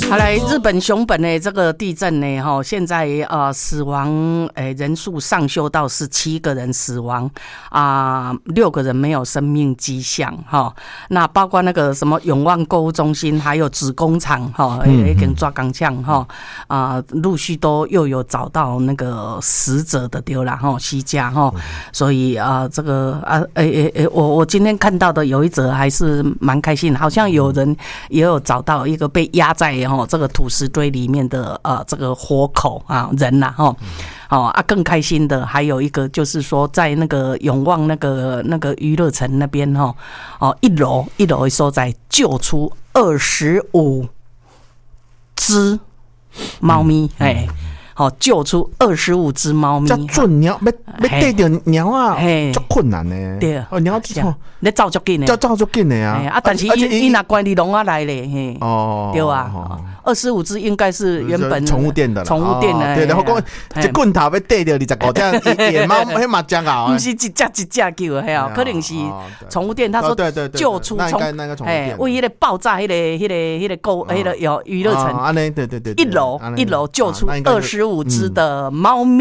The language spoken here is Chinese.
好来，日本熊本的这个地震呢，现在死亡人数上修到17个人死亡6个人没有生命迹象那包括那个什么永旺购物中心，还有子工厂已经抓钢枪陆续都又有找到那个死者的丢啦西家所以这个我今天看到的有一则还是蛮开心的，好像有人也有找到一个被压在这个土石堆里面的这个活口人更开心的还有一个就是说，在那个永旺那个娱乐城那边一楼的所在救出25只猫咪救出25只猫咪。 这准鸟要逮到鸟啊，足困难呢。 对， 鸟这种你走足紧的， 走足紧的啊。 但是伊那关你笼来咧，对啊，25只应该是原本宠物店的， 宠物店的。 对，然后讲一棍头要逮到25只野猫，迄嘛真搞。 不是一只救的，可能是宠物店。他说救出从为迄个爆炸迄个有娱乐城， 对， 一楼救出25只的猫咪。